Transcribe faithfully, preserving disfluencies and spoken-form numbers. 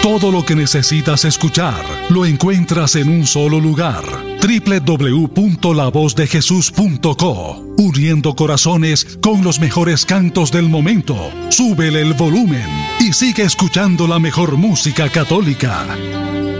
Todo lo que necesitas escuchar lo encuentras en un solo lugar. doble u doble u doble u punto la voz de jesús punto co. Uniendo corazones con los mejores cantos del momento. Súbele el volumen y sigue escuchando la mejor música católica.